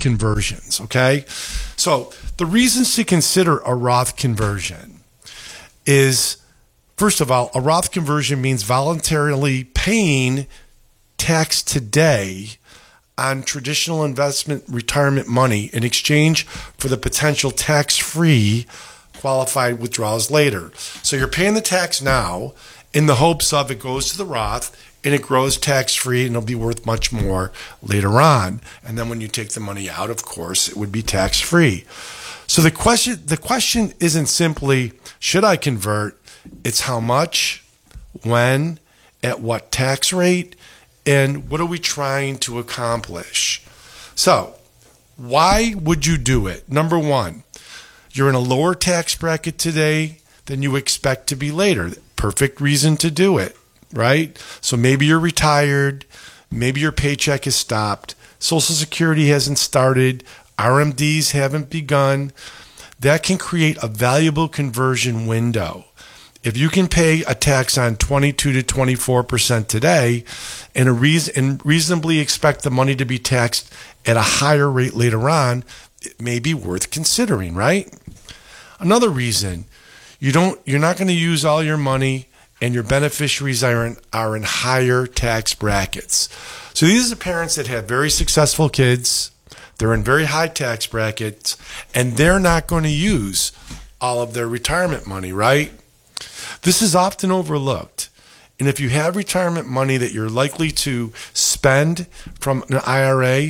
conversions, okay? So the reasons to consider a Roth conversion is, first of all, a Roth conversion means voluntarily paying tax today on traditional investment retirement money in exchange for the potential tax-free qualified withdrawals later. So you're paying the tax now in the hopes of it goes to the Roth and it grows tax-free and it'll be worth much more later on. And then when you take the money out, of course, it would be tax-free. So the question isn't simply, should I convert? It's how much, when, at what tax rate, and what are we trying to accomplish? So why would you do it? Number one, you're in a lower tax bracket today than you expect to be later. Perfect reason to do it, right? So maybe you're retired, maybe your paycheck has stopped, Social Security hasn't started, RMDs haven't begun. That can create a valuable conversion window. If you can pay a tax on 22 to 24% today and reasonably expect the money to be taxed at a higher rate later on, it may be worth considering, right? Another reason, you're not going to use all your money and your beneficiaries are in higher tax brackets. So these are parents that have very successful kids. They're in very high tax brackets and they're not going to use all of their retirement money, right? This is often overlooked. And if you have retirement money that you're likely to spend from an IRA,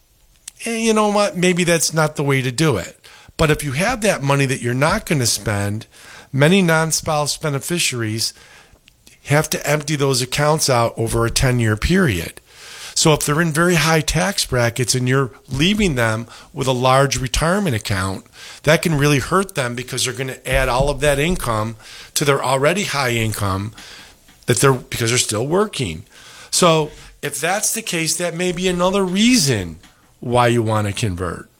you know what? Maybe that's not the way to do it. But if you have that money that you're not going to spend, many non-spouse beneficiaries have to empty those accounts out over a 10-year period. So if they're in very high tax brackets and you're leaving them with a large retirement account, that can really hurt them because they're going to add all of that income to their already high income because they're still working. So if that's the case, that may be another reason why you want to convert.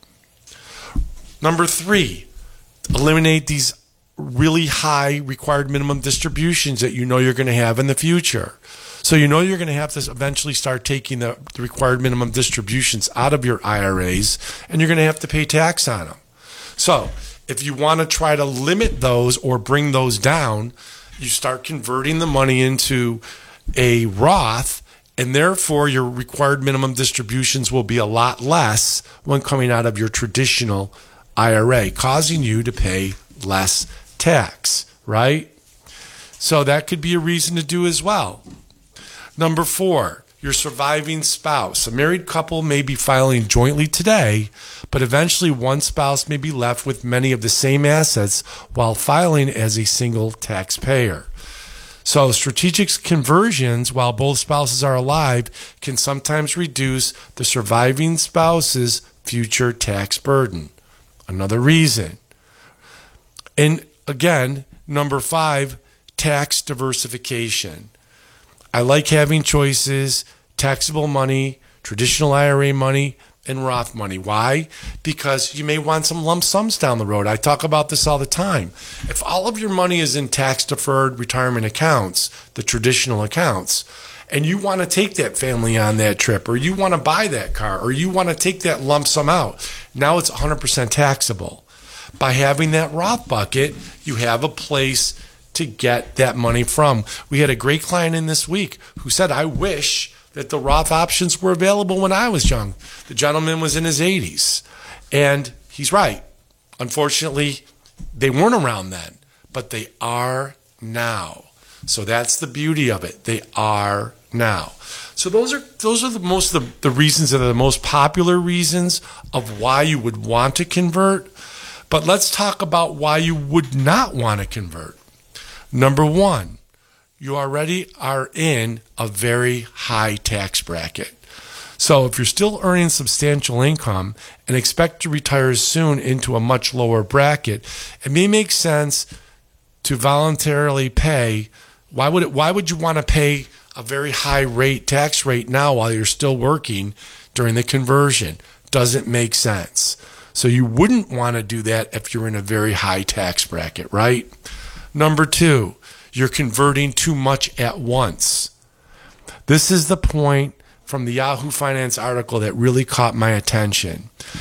Number 3, eliminate these really high required minimum distributions that you know you're going to have in the future. So you know you're going to have to eventually start taking the required minimum distributions out of your IRAs, and you're going to have to pay tax on them. So if you want to try to limit those or bring those down, you start converting the money into a Roth, and therefore your required minimum distributions will be a lot less when coming out of your traditional IRA, causing you to pay less tax, right? So that could be a reason to do as well. Number 4, your surviving spouse. A married couple may be filing jointly today, but eventually one spouse may be left with many of the same assets while filing as a single taxpayer. So strategic conversions while both spouses are alive can sometimes reduce the surviving spouse's future tax burden. Another reason. And again, number 5, tax diversification. I like having choices, taxable money, traditional IRA money, and Roth money. Why? Because you may want some lump sums down the road. I talk about this all the time. If all of your money is in tax-deferred retirement accounts, the traditional accounts, and you want to take that family on that trip, or you want to buy that car, or you want to take that lump sum out, now it's 100% taxable. By having that Roth bucket, you have a place to get that money from. We had a great client in this week who said, I wish that the Roth options were available when I was young. The gentleman was in his 80s. And he's right. Unfortunately, they weren't around then, but they are now. So that's the beauty of it. They are now. So those are the reasons that are the most popular reasons of why you would want to convert. But let's talk about why you would not want to convert. Number 1, you already are in a very high tax bracket. So if you're still earning substantial income and expect to retire soon into a much lower bracket, it may make sense to voluntarily pay. Why would you want to pay a very high tax rate now while you're still working during the conversion? Doesn't make sense. So you wouldn't want to do that if you're in a very high tax bracket, right? Number 2, you're converting too much at once. This is the point from the Yahoo Finance article that really caught my attention.